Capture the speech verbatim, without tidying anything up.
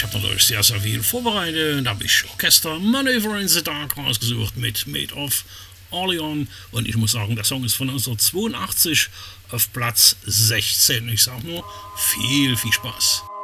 habe natürlich sehr, sehr viel vorbereitet. Da habe ich Orchester Maneuver in the Dark rausgesucht mit Made of Orleans. Und ich muss sagen, der Song ist von neunzehnhundertzweiundachtzig auf Platz sechzehn. Ich sage nur, viel, viel Spaß.